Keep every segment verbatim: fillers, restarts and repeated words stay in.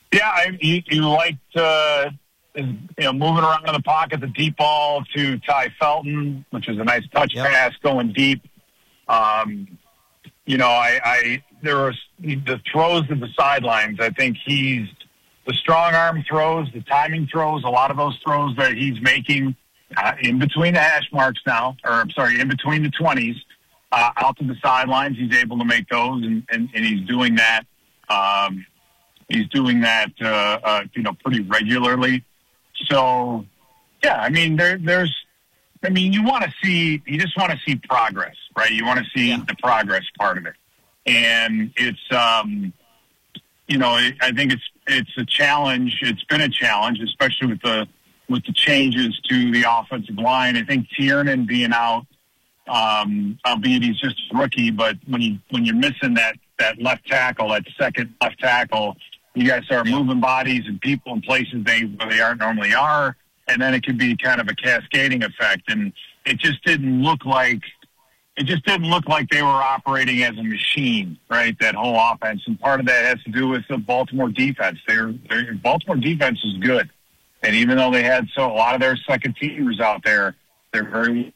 Yeah, I, you, you liked uh, you know moving around in the pocket, the deep ball to Ty Felton, which was a nice touch Yep. pass going deep. Um, you know, I, I there was the throws to the sidelines. I think he's the strong arm throws, the timing throws, a lot of those throws that he's making uh, in between the hash marks now, or I'm sorry, in between the twenties, uh, out to the sidelines. He's able to make those, and, and, and he's doing that. Um, He's doing that, uh, uh, you know, pretty regularly. So, yeah, I mean, there, there's, I mean, you want to see, you just want to see progress, right? You want to see Yeah. the progress part of it. And it's, um, you know, I think it's, it's a challenge. It's been a challenge, especially with the, with the changes to the offensive line. I think Tiernan being out, um, albeit he's just a rookie, but when you, when you're missing that, that left tackle, that second left tackle, you guys start Yeah. moving bodies and people in places they where they aren't normally are, and then it can be kind of a cascading effect. And it just didn't look like it just didn't look like they were operating as a machine, right? That whole offense, and part of that has to do with the Baltimore defense. Their their Baltimore defense is good, and even though they had so a lot of their second teamers out there, they're very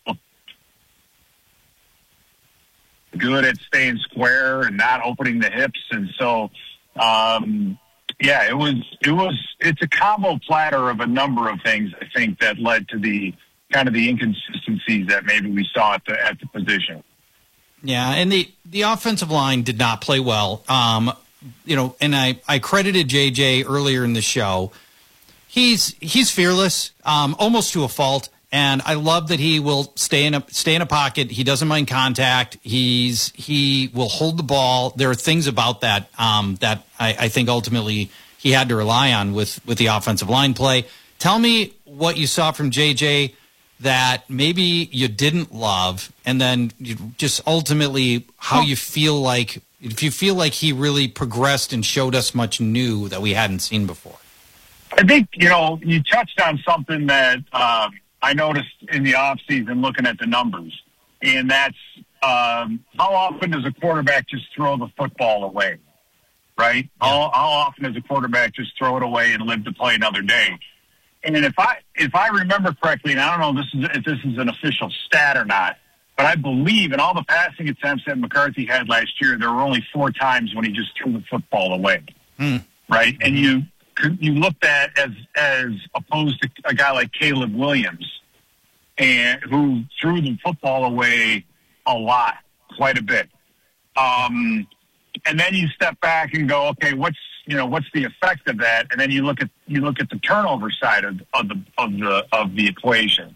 good at staying square and not opening the hips, and so. Um, Yeah, it was, it was, it's a combo platter of a number of things, I think, that led to the kind of the inconsistencies that maybe we saw at the, at the position. Yeah, and the, the offensive line did not play well. Um, you know, and I, I credited J J earlier in the show. He's, he's fearless, um, almost to a fault. And I love that he will stay in a stay in a pocket. He doesn't mind contact. He's he will hold the ball. There are things about that um, that I, I think ultimately he had to rely on with, with the offensive line play. Tell me what you saw from J J that maybe you didn't love, and then you just ultimately how you feel like if you feel like he really progressed and showed us much new that we hadn't seen before. I think you know you touched on something that. Um, I noticed in the offseason looking at the numbers, and that's um, how often does a quarterback just throw the football away, right? Yeah. How, how often does a quarterback just throw it away and live to play another day? And if I if I remember correctly, and I don't know if this is, if this is an official stat or not, but I believe in all the passing attempts that McCarthy had last year, there were only four times when he just threw the football away, hmm. right? And you you looked at as as opposed to a guy like Caleb Williams, and who threw the football away a lot, quite a bit. Um, and then you step back and go, okay, what's you know what's the effect of that? And then you look at you look at the turnover side of, of the of the of the equation,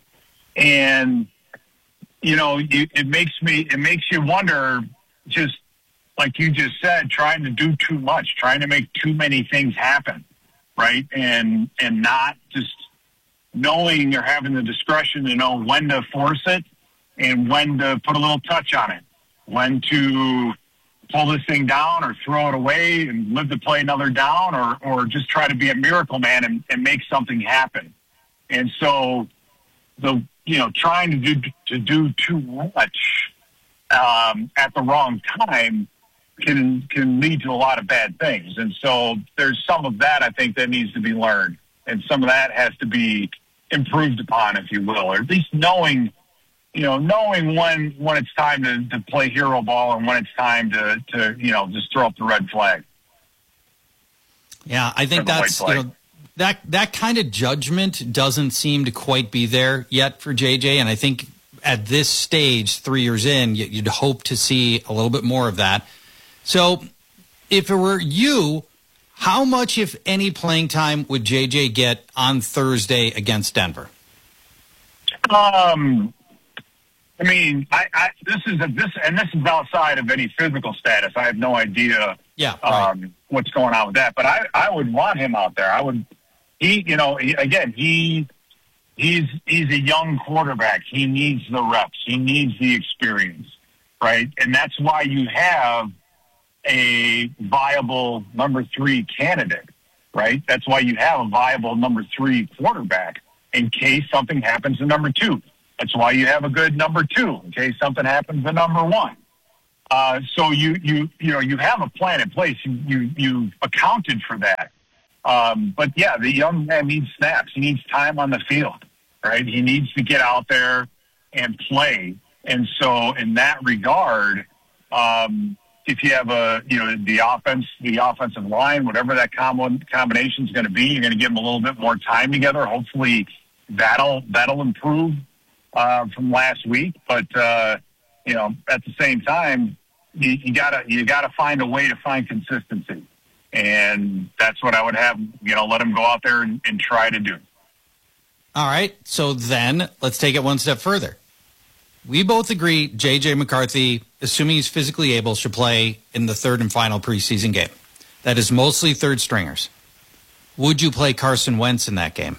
and you know you, it makes me it makes you wonder, just like you just said, trying to do too much, trying to make too many things happen. Right, and and not just knowing or having the discretion to know when to force it and when to put a little touch on it, when to pull this thing down or throw it away and live to play another down, or or just try to be a miracle man and, and make something happen. And so the you know trying to do to do too much um, at the wrong time can can lead to a lot of bad things. And so there's some of that I think that needs to be learned, and some of that has to be improved upon, if you will, or at least knowing, you know, knowing when when it's time to, to play hero ball and when it's time to, to you know just throw up the red flag. Yeah, I think that's you know that that kind of judgment doesn't seem to quite be there yet for J J, and I think at this stage, three years in, you'd hope to see a little bit more of that. So if it were you, how much, if any, playing time would J J get on Thursday against Denver? Um, I mean, I, I this is a, this, and this is outside of any physical status. I have no idea, yeah, right. um, what's going on with that. But I, I would want him out there. I would. He, you know, he, again, he he's he's a young quarterback. He needs the reps. He needs the experience, right? And that's why you have a viable number three candidate, right? That's why you have a viable number three quarterback in case something happens to number two. That's why you have a good number two in case something happens to number one. Uh, so you you you know you have a plan in place. You you you've accounted for that. Um, but yeah, the young man needs snaps. He needs time on the field, right? He needs to get out there and play. And so in that regard, um, if you have a, you know, the offense, the offensive line, whatever that com- combination is going to be, you're going to give them a little bit more time together. Hopefully that'll, that'll improve, uh, from last week. But, uh, you know, at the same time, you, you gotta, you gotta find a way to find consistency. And that's what I would have, you know, let him go out there and, and try to do. All right. So then let's take it one step further. We both agree J J. McCarthy, assuming he's physically able, should play in the third and final preseason game. That is mostly third stringers. Would you play Carson Wentz in that game?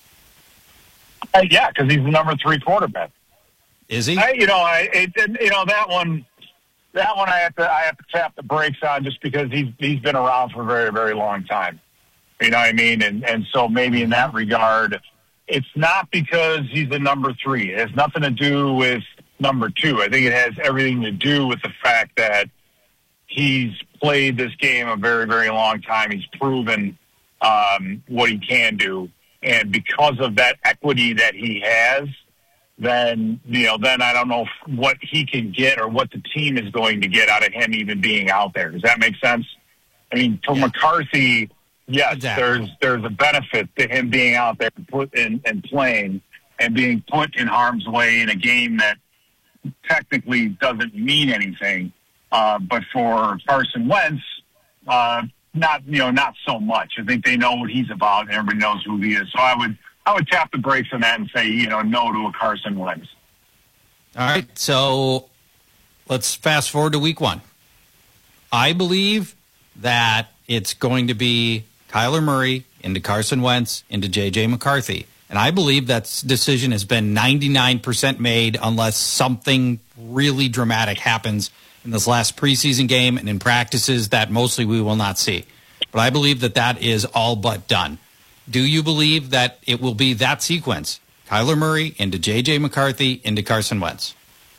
Uh, yeah, because he's the number three quarterback. Is he? I, you know, I, it, you know that one. That one I have to I have to tap the brakes on just because he's he's been around for a very, very long time. You know what I mean? And and so maybe in that regard, it's not because he's the number three. It has nothing to do with number two. I think it has everything to do with the fact that he's played this game a very, very long time. He's proven um, what he can do. And because of that equity that he has, then, you know, then I don't know what he can get or what the team is going to get out of him even being out there. Does that make sense? I mean, for yeah. McCarthy, yes, exactly. there's there's a benefit to him being out there put in, and playing and being put in harm's way in a game that technically doesn't mean anything. Uh, but for Carson Wentz, uh, not, you know, not so much. I think they know what he's about and everybody knows who he is. So I would, I would tap the brakes on that and say, you know, no to a Carson Wentz. All right, so let's fast forward to week one. I believe that it's going to be Kyler Murray into Carson Wentz into J J. McCarthy. And I believe that decision has been ninety-nine percent made unless something really dramatic happens in this last preseason game and in practices that mostly we will not see. But I believe that that is all but done. Do you believe that it will be that sequence? Kyler Murray into J J. McCarthy into Carson Wentz?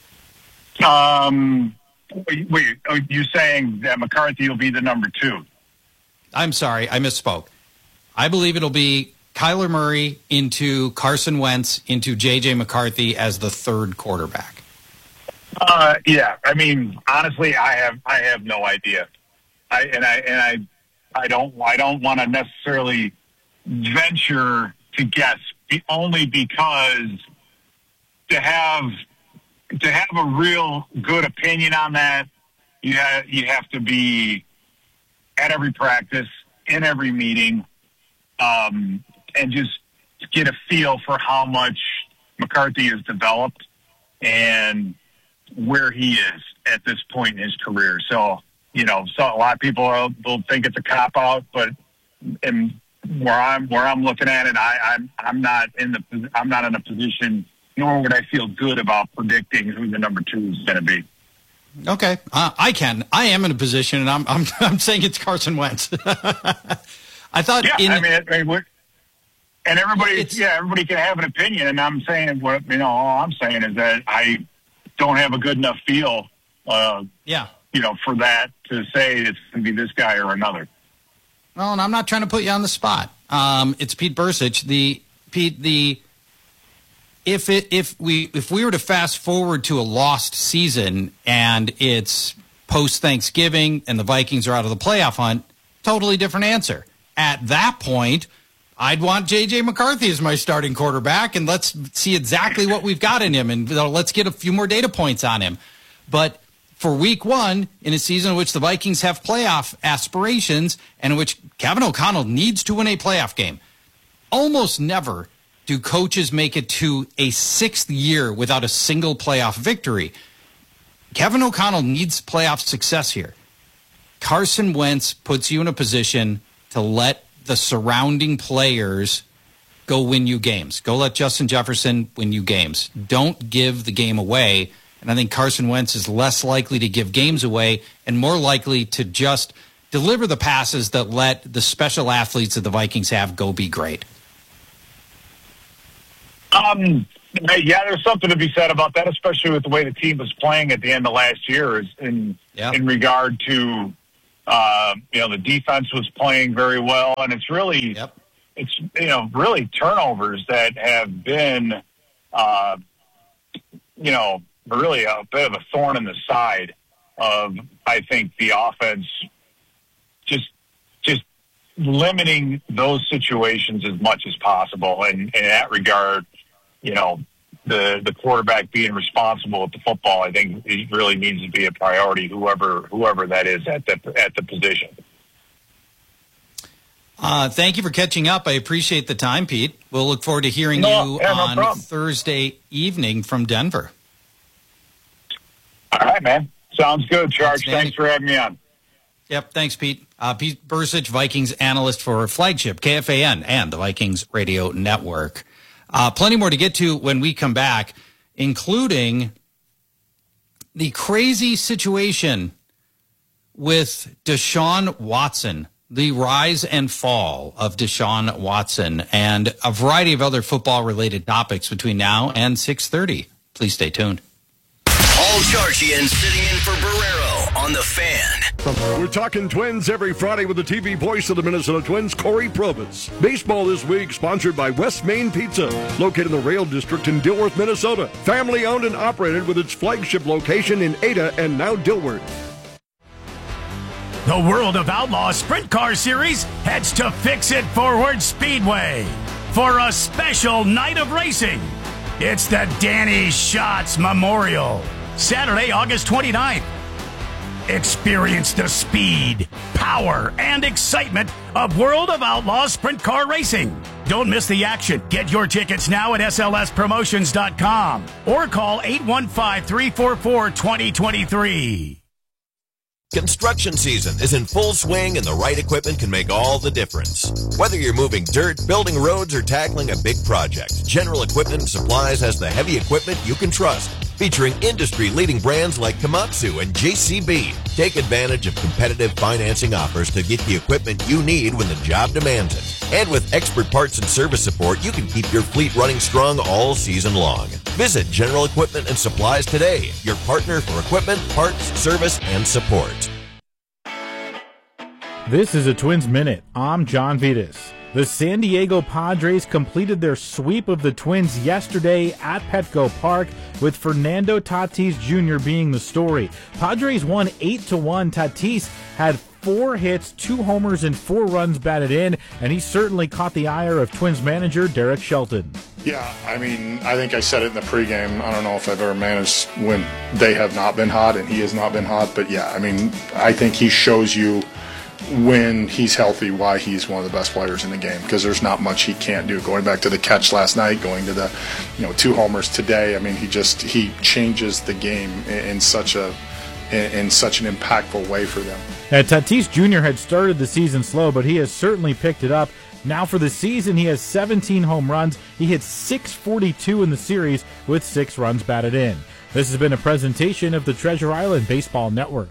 Um, wait, are you saying that McCarthy will be the number two? I'm sorry, I misspoke. I believe it'll be Kyler Murray into Carson Wentz into J J. McCarthy as the third quarterback. Uh, yeah, I mean, honestly, I have I have no idea. I and I and I I don't I don't want to necessarily venture to guess, only because to have to have a real good opinion on that, you have, you have to be at every practice, in every meeting, um, and just get a feel for how much McCarthy has developed and where he is at this point in his career. So, you know, so a lot of people will, will think it's a cop out, but in where I'm where I'm looking at it, I, I'm I'm not in the I'm not in a position, nor would I feel good about predicting who the number two is going to be. Okay, uh, I can. I am in a position, and I'm I'm I'm saying it's Carson Wentz. I thought, yeah, in, I mean, it, I mean and everybody, yeah, everybody can have an opinion, and I'm saying what you know. All I'm saying is that I don't have a good enough feel, uh, yeah, you know, for that to say it's going to be this guy or another. Well, and I'm not trying to put you on the spot. Um, it's Pete Bercich. The Pete the if it if we if we were to fast forward to a lost season and it's post Thanksgiving and the Vikings are out of the playoff hunt, totally different answer. At that point, I'd want J J. McCarthy as my starting quarterback, and let's see exactly what we've got in him, and let's get a few more data points on him. But for week one, in a season in which the Vikings have playoff aspirations and in which Kevin O'Connell needs to win a playoff game, almost never do coaches make it to a sixth year without a single playoff victory. Kevin O'Connell needs playoff success here. Carson Wentz puts you in a position to let the surrounding players go win you games. Go let Justin Jefferson win you games. Don't give the game away. And I think Carson Wentz is less likely to give games away and more likely to just deliver the passes that let the special athletes that the Vikings have go be great. Um, yeah, there's something to be said about that, especially with the way the team was playing at the end of last year in, yeah. in regard to, Uh, you know, the defense was playing very well, and it's really, yep. it's you know, really turnovers that have been, uh, you know, really a bit of a thorn in the side of, I think, the offense. Just, just limiting those situations as much as possible, and, and in that regard, you know, the the quarterback being responsible with the football, I think it really needs to be a priority, whoever whoever that is at the at the position. Uh, thank you for catching up. I appreciate the time, Pete. We'll look forward to hearing no, you yeah, no on problem. Thursday evening from Denver. All right, man. Sounds good, Charge. Thanks for having me on. Yep, thanks, Pete. Uh, Pete Bercich, Vikings analyst for Flagship, K F A N, and the Vikings Radio Network. Uh, plenty more to get to when we come back, including the crazy situation with Deshaun Watson, the rise and fall of Deshaun Watson, and a variety of other football-related topics between now and six thirty. Please stay tuned. Paul Charchian sitting in for Barrero on The Fan. We're talking Twins every Friday with the T V voice of the Minnesota Twins, Corey Probus. Baseball this week sponsored by West Main Pizza, located in the Rail District in Dilworth, Minnesota. Family owned and operated with its flagship location in Ada and now Dilworth. The World of Outlaws Sprint Car Series heads to Fix It Forward Speedway for a special night of racing. It's the Danny Schatz Memorial, Saturday, August twenty-ninth. Experience the speed, power, and excitement of World of Outlaws Sprint Car Racing. Don't miss the action. Get your tickets now at S L S promotions dot com or call eight one five, three four four, two zero two three. Construction season is in full swing, and the right equipment can make all the difference. Whether you're moving dirt, building roads, or tackling a big project, General Equipment and Supplies has the heavy equipment you can trust. Featuring industry-leading brands like Komatsu and J C B. Take advantage of competitive financing offers to get the equipment you need when the job demands it. And with expert parts and service support, you can keep your fleet running strong all season long. Visit General Equipment and Supplies today, your partner for equipment, parts, service, and support. This is a Twins Minute. I'm John Vitas. The San Diego Padres completed their sweep of the Twins yesterday at Petco Park, with Fernando Tatis Junior being the story. Padres won eight to one. Tatis had four hits, two homers, and four runs batted in, and he certainly caught the ire of Twins manager Derek Shelton. Yeah, I mean, I think I said it in the pregame. I don't know if I've ever managed when they have not been hot and he has not been hot, but yeah, I mean, I think he shows you when he's healthy why he's one of the best players in the game, because there's not much he can't do. Going back to the catch last night, going to the, you know, two homers today, I mean, he just he changes the game in, in such a in, in such an impactful way for them. And Tatis Junior had started the season slow, but he has certainly picked it up. Now for the season, he has seventeen home runs. He hit six forty-two in the series with six runs batted in. This has been a presentation of the Treasure Island Baseball Network.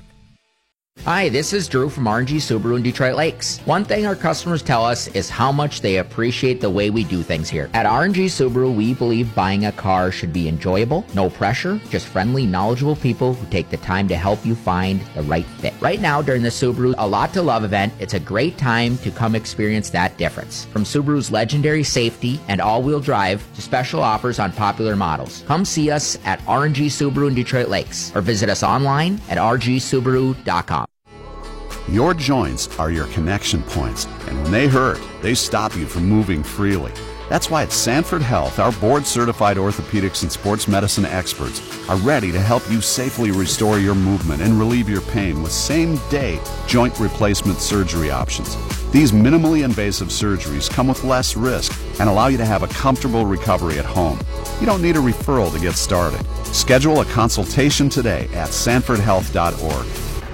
Hi, this is Drew from R and G Subaru in Detroit Lakes. One thing our customers tell us is how much they appreciate the way we do things here. At R and G Subaru, we believe buying a car should be enjoyable, no pressure, just friendly, knowledgeable people who take the time to help you find the right fit. Right now, during the Subaru A Lot to Love event, it's a great time to come experience that difference. From Subaru's legendary safety and all-wheel drive to special offers on popular models. Come see us at R and G Subaru in Detroit Lakes or visit us online at r g subaru dot com. Your joints are your connection points, and when they hurt, they stop you from moving freely. That's why at Sanford Health, our board-certified orthopedics and sports medicine experts are ready to help you safely restore your movement and relieve your pain with same-day joint replacement surgery options. These minimally invasive surgeries come with less risk and allow you to have a comfortable recovery at home. You don't need a referral to get started. Schedule a consultation today at sanford health dot org.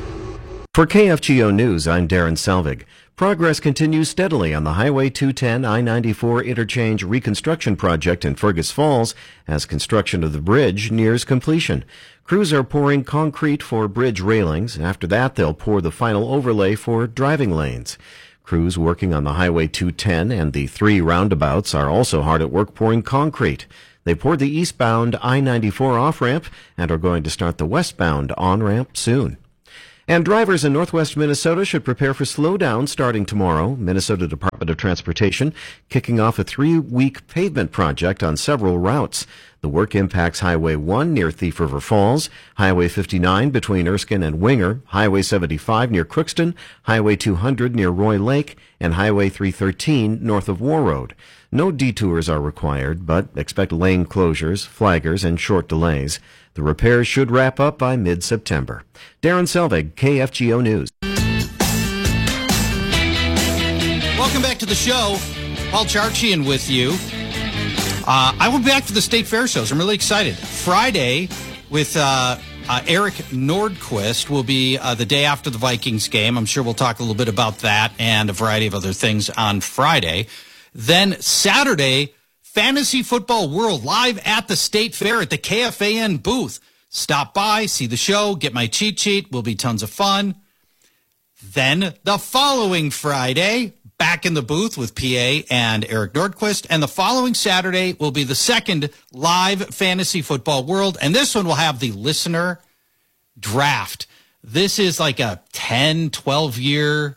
For K F G O News, I'm Darren Selvig. Progress continues steadily on the Highway two ten I ninety-four interchange reconstruction project in Fergus Falls as construction of the bridge nears completion. Crews are pouring concrete for bridge railings. After that, they'll pour the final overlay for driving lanes. Crews working on the Highway two ten and the three roundabouts are also hard at work pouring concrete. They poured the eastbound I ninety-four off-ramp and are going to start the westbound on-ramp soon. And drivers in northwest Minnesota should prepare for slowdown starting tomorrow. Minnesota Department of Transportation kicking off a three-week pavement project on several routes. The work impacts Highway one near Thief River Falls, Highway fifty-nine between Erskine and Winger, Highway seventy-five near Crookston, Highway two hundred near Roy Lake, and Highway three thirteen north of War Road. No detours are required, but expect lane closures, flaggers, and short delays. The repairs should wrap up by mid-September. Darren Selvig, K F G O News. Welcome back to the show. Paul Charchian with you. Uh, I went back to the State Fair shows. I'm really excited. Friday with uh, uh, Eric Nordquist will be uh, the day after the Vikings game. I'm sure we'll talk a little bit about that and a variety of other things on Friday. Then Saturday, Fantasy Football World live at the State Fair at the K F A N booth. Stop by, see the show, get my cheat sheet. Will be tons of fun. Then the following Friday, back in the booth with P A and Eric Nordquist. And the following Saturday will be the second live Fantasy Football World. And this one will have the listener draft. This is like a ten, twelve year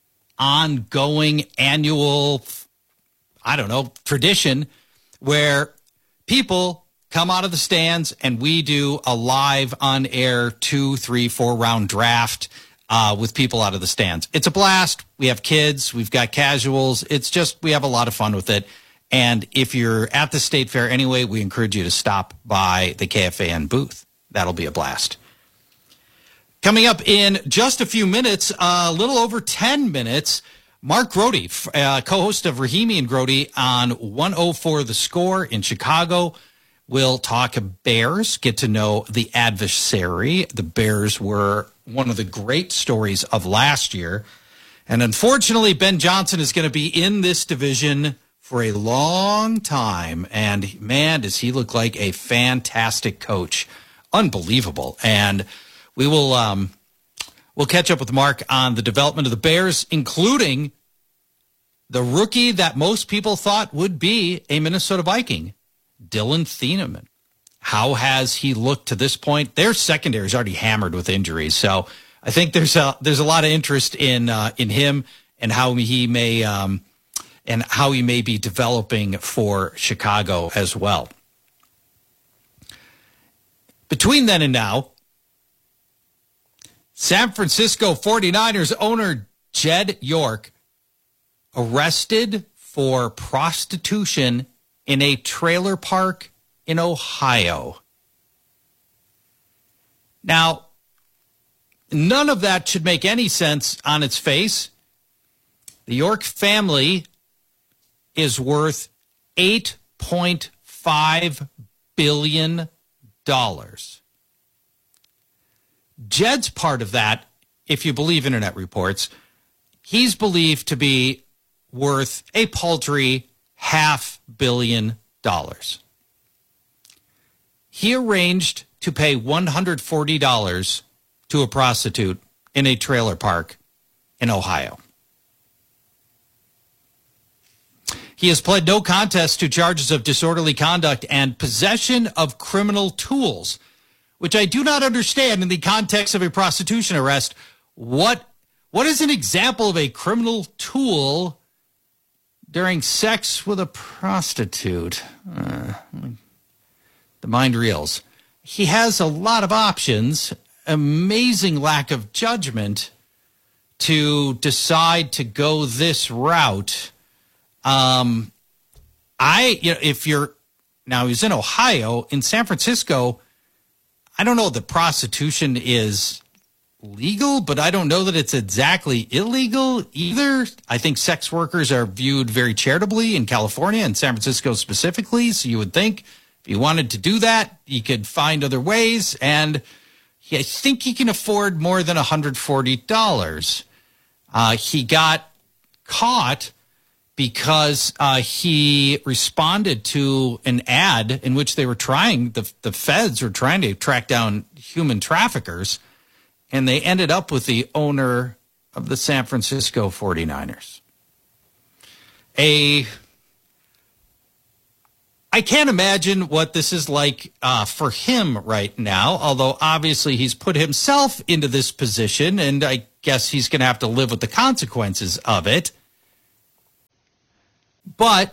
ongoing annual, I don't know, tradition where people come out of the stands and we do a live on-air two, three, four round draft uh, with people out of the stands. It's a blast. We have kids. We've got casuals. It's just, we have a lot of fun with it. And if you're at the State Fair anyway, we encourage you to stop by the K F A N booth. That'll be a blast. Coming up in just a few minutes, a little over ten minutes, Mark Grody, uh, co-host of Rahimi and Grody on one oh four The Score in Chicago, will talk Bears, get to know the adversary. The Bears were one of the great stories of last year. And unfortunately, Ben Johnson is going to be in this division for a long time. And man, does he look like a fantastic coach. Unbelievable. And we will... Um, We'll catch up with Mark on the development of the Bears, including the rookie that most people thought would be a Minnesota Viking, Dylan Thieneman. How has he looked to this point? Their secondary is already hammered with injuries, so I think there's a there's a lot of interest in uh, in him and how he may um, and how he may be developing for Chicago as well. Between then and now, San Francisco forty-niners owner Jed York arrested for prostitution in a trailer park in Ohio. Now, none of that should make any sense on its face. The York family is worth eight point five billion dollars. Jed's part of that, if you believe internet reports, he's believed to be worth a paltry half billion dollars. He arranged to pay one hundred forty dollars to a prostitute in a trailer park in Ohio. He has pled no contest to charges of disorderly conduct and possession of criminal tools, which I do not understand in the context of a prostitution arrest. What, what is an example of a criminal tool during sex with a prostitute? Uh, the mind reels. He has a lot of options, amazing lack of judgment to decide to go this route. Um, I, you know, if you're, now he's in Ohio, in San Francisco, I don't know that prostitution is legal, but I don't know that it's exactly illegal either. I think sex workers are viewed very charitably in California and San Francisco specifically. So you would think if you wanted to do that, you could find other ways. And I think he can afford more than one hundred forty dollars. Uh, he got caught because uh, he responded to an ad in which they were trying, the, the feds were trying to track down human traffickers, and they ended up with the owner of the San Francisco forty-niners. A, I I can't imagine what this is like uh, for him right now, although obviously he's put himself into this position, and I guess he's going to have to live with the consequences of it. But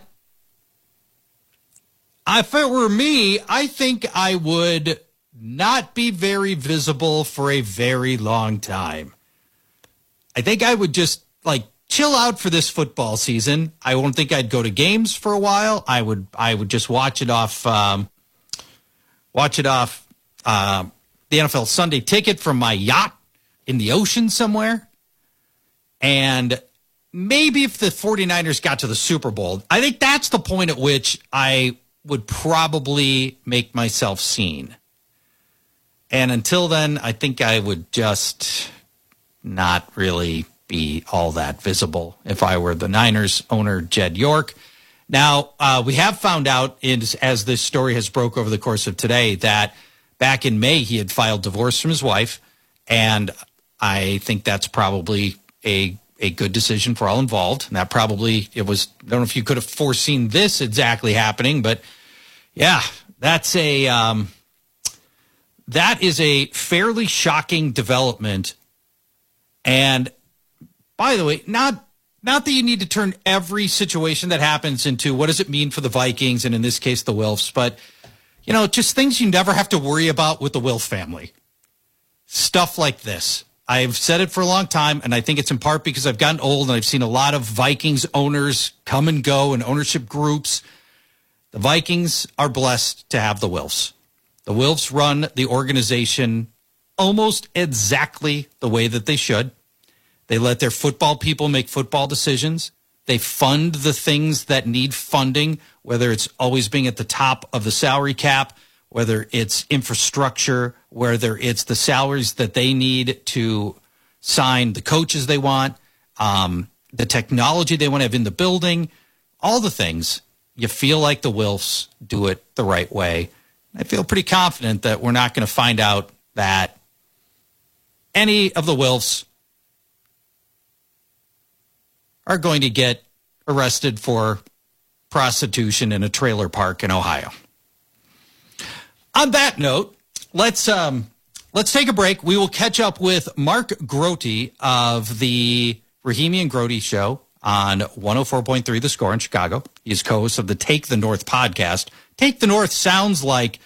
if it were me, I think I would not be very visible for a very long time. I think I would just, like, chill out for this football season. I won't think I'd go to games for a while. I would I would just watch it off um, watch it off uh, the N F L Sunday Ticket from my yacht in the ocean somewhere. And maybe if the 49ers got to the Super Bowl, I think that's the point at which I would probably make myself seen. And until then, I think I would just not really be all that visible if I were the Niners owner, Jed York. Now, uh, we have found out, is, as this story has broke over the course of today, that back in May he had filed divorce from his wife, and I think that's probably a a good decision for all involved. And that probably, it was, I don't know if you could have foreseen this exactly happening, but yeah, that's a, um, that is a fairly shocking development. And by the way, not not that you need to turn every situation that happens into what does it mean for the Vikings, and in this case, the Wilfs, but, you know, just things you never have to worry about with the Wilf family. Stuff like this. I've said it for a long time, and I think it's in part because I've gotten old and I've seen a lot of Vikings owners come and go and ownership groups. The Vikings are blessed to have the Wilfs. The Wilfs run the organization almost exactly the way that they should. They let their football people make football decisions. They fund the things that need funding, whether it's always being at the top of the salary cap, whether it's infrastructure, whether it's the salaries that they need to sign the coaches they want, um, the technology they want to have in the building, all the things. You feel like the Wilfs do it the right way. I feel pretty confident that we're not going to find out that any of the Wilfs are going to get arrested for prostitution in a trailer park in Ohio. On that note, let's um, let's take a break. We will catch up with Mark Grote of the Rahimi and Grote Show on one oh four point three The Score in Chicago. He's co-host of the Take the North podcast. Take the North sounds like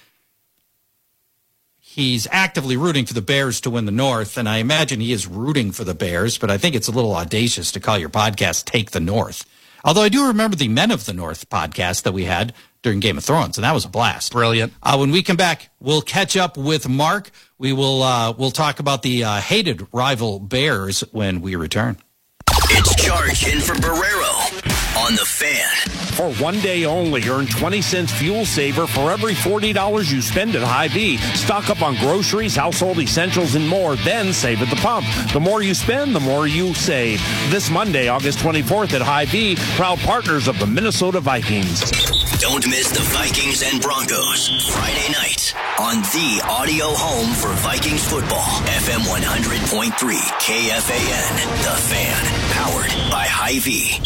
he's actively rooting for the Bears to win the North, and I imagine he is rooting for the Bears, but I think it's a little audacious to call your podcast Take the North. Although I do remember the Men of the North podcast that we had during Game of Thrones, and that was a blast. Brilliant. Uh, when we come back, we'll catch up with Mark. We will uh, we'll talk about the uh, hated rival Bears when we return. It's Charge in for Barrero on The Fan. For one day only, earn twenty cents fuel saver for every forty dollars you spend at Hy-Vee. Stock up on groceries, household essentials, and more, then save at the pump. The more you spend, the more you save. This Monday, August twenty-fourth at Hy-Vee, proud partners of the Minnesota Vikings. Don't miss the Vikings and Broncos Friday night on the audio home for Vikings football. F M one hundred point three K F A N, The Fan, powered by Hy-Vee.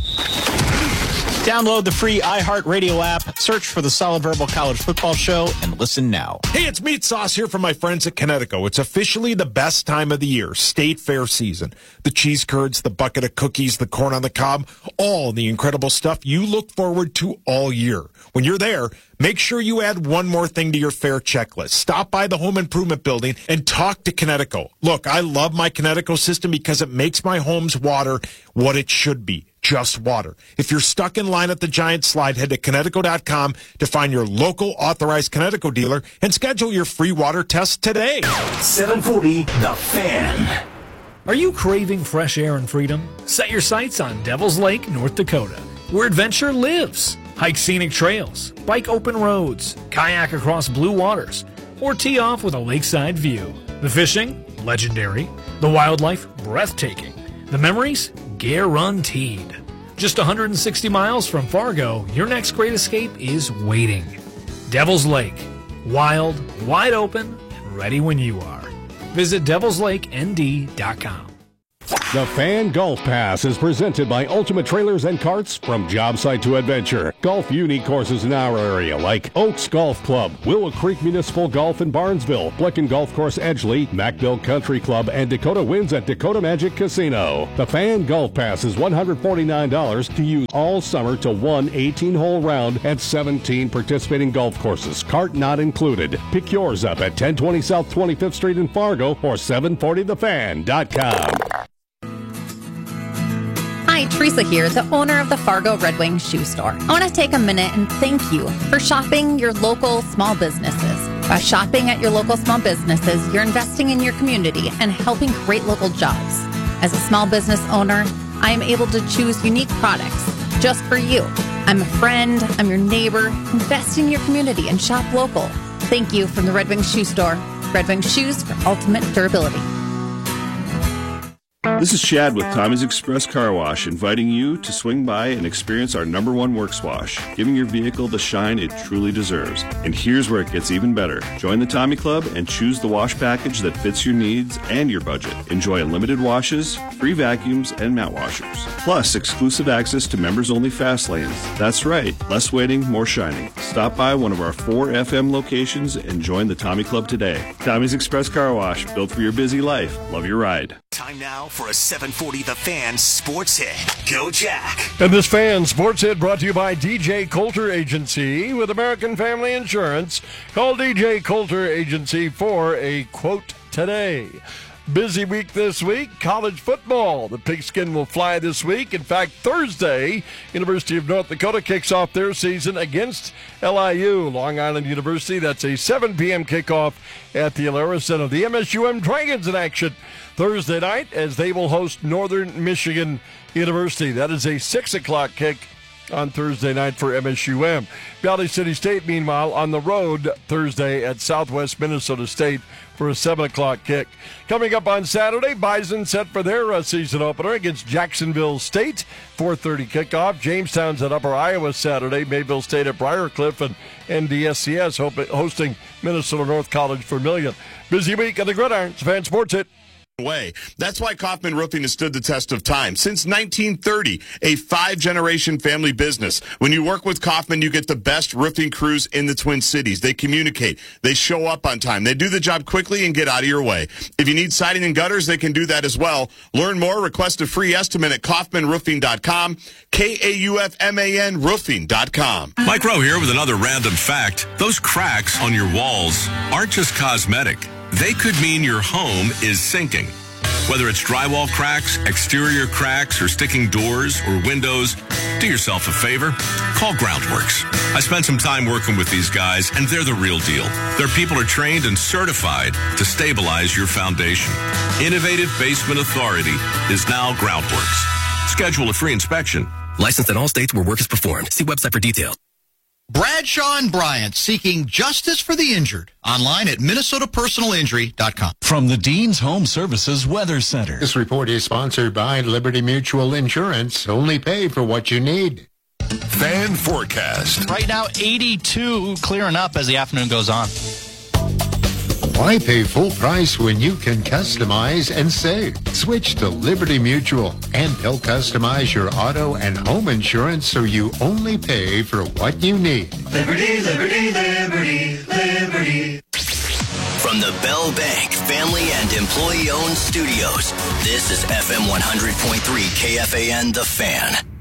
Download the free iHeartRadio app, search for the Solid Verbal College Football Show, and listen now. Hey, it's Meat Sauce here from my friends at Connecticut. It's officially the best time of the year, State Fair season. The cheese curds, the bucket of cookies, the corn on the cob, all the incredible stuff you look forward to all year. When you're there, make sure you add one more thing to your fair checklist. Stop by the Home Improvement Building and talk to Connecticut. Look, I love my Connecticut system because it makes my home's water what it should be. Just water. If you're stuck in line at the Giant Slide, head to Connecticut dot com to find your local authorized Connecticut dealer and schedule your free water test today. seven forty The Fan. Are you craving fresh air and freedom? Set your sights on Devil's Lake, North Dakota, where adventure lives. Hike scenic trails, bike open roads, kayak across blue waters, or tee off with a lakeside view. The fishing, legendary. The wildlife, breathtaking. The memories, guaranteed. Just one hundred sixty miles from Fargo, your next great escape is waiting. Devil's Lake. Wild, wide open, and ready when you are. Visit devils lake n d dot com. The Fan Golf Pass is presented by Ultimate Trailers and Carts. From job site to adventure, golf unique courses in our area like Oaks Golf Club, Willow Creek Municipal Golf in Barnesville, Blicken Golf Course Edgeley, Macville Country Club, and Dakota Winds at Dakota Magic Casino. The Fan Golf Pass is one hundred forty-nine dollars to use all summer to one eighteen-hole round at seventeen participating golf courses, cart not included. Pick yours up at ten twenty South twenty-fifth Street in Fargo or seven forty the fan dot com. Hi, Teresa here, the owner of the Fargo Red Wing Shoe Store. I want to take a minute and thank you for shopping your local small businesses. By shopping at your local small businesses, you're investing in your community and helping create local jobs. As a small business owner, I am able to choose unique products just for you. I'm a friend, I'm your neighbor. Invest in your community and shop local. Thank you from the Red Wing Shoe Store. Red Wing Shoes for ultimate durability. This is Chad with Tommy's Express Car Wash, inviting you to swing by and experience our number one works wash, giving your vehicle the shine it truly deserves. And here's where it gets even better. Join the Tommy Club and choose the wash package that fits your needs and your budget. Enjoy unlimited washes, free vacuums, and mat washers. Plus, exclusive access to members-only fast lanes. That's right, less waiting, more shining. Stop by one of our four F M locations and join the Tommy Club today. Tommy's Express Car Wash, built for your busy life. Love your ride. Time now for a seven forty The Fan Sports Hit. Go Jack. And this Fan Sports Hit brought to you by D J Coulter Agency with American Family Insurance. Call D J Coulter Agency for a quote today. Busy week this week, college football. The Pigskin will fly this week. In fact, Thursday, University of North Dakota kicks off their season against L I U, Long Island University. That's a seven p.m. kickoff at the Alara Center. The M S U M Dragons in action Thursday night as they will host Northern Michigan University. That is a six o'clock kick on Thursday night for M S U M. Valley City State, meanwhile, on the road Thursday at Southwest Minnesota State for a seven o'clock kick. Coming up on Saturday, Bison set for their uh, season opener against Jacksonville State. four thirty kickoff. Jamestown's at Upper Iowa Saturday. Mayville State at Briarcliff, and N D S C S hosting Minnesota North College Vermilion. Busy week on the Gridirons. Fan Sports Hit. Way. That's why Kaufman Roofing has stood the test of time. Since nineteen thirty, a five-generation family business. When you work with Kaufman, you get the best roofing crews in the Twin Cities. They communicate. They show up on time. They do the job quickly and get out of your way. If you need siding and gutters, they can do that as well. Learn more. Request a free estimate at kaufman roofing dot com. K A U F M A N roofing dot com. Mike Rowe here with another random fact. Those cracks on your walls aren't just cosmetic. They could mean your home is sinking. Whether it's drywall cracks, exterior cracks, or sticking doors or windows, do yourself a favor. Call Groundworks. I spent some time working with these guys, and they're the real deal. Their people are trained and certified to stabilize your foundation. Innovative Basement Authority is now Groundworks. Schedule a free inspection. Licensed in all states where work is performed. See website for details. Bradshaw and Bryant, seeking justice for the injured. Online at minnesota personal injury dot com. From the Dean's Home Services Weather Center. This report is sponsored by Liberty Mutual Insurance. Only pay for what you need. Fan forecast. Right now, eighty-two, clearing up as the afternoon goes on. Why pay full price when you can customize and save? Switch to Liberty Mutual, and they'll customize your auto and home insurance so you only pay for what you need. Liberty, liberty, liberty, liberty. From the Bell Bank family and employee-owned studios, this is F M one hundred point three K F A N The Fan.